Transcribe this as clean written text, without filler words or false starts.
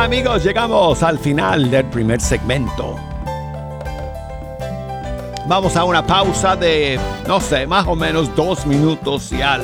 ya, amigos, llegamos al final del primer segmento. Vamos a una pausa de, no sé, más o menos 2 minutos y algo.